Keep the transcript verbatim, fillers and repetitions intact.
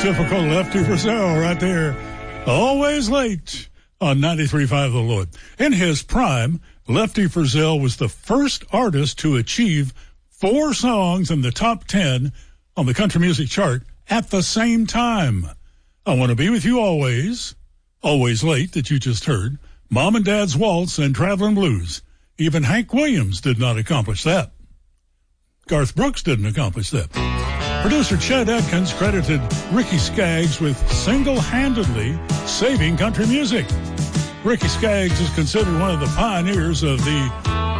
typical Lefty Frizzell right there. Always late on ninety-three point five The Lord. In his prime, Lefty Frizzell was the first artist to achieve four songs in the top ten on the country music chart at the same time. I Want to Be With You Always, Always Late that you just heard, Mom and Dad's Waltz, and Traveling Blues. Even Hank Williams did not accomplish that. Garth Brooks didn't accomplish that. Producer Chet Atkins credited Ricky Skaggs with single-handedly saving country music. Ricky Skaggs is considered one of the pioneers of the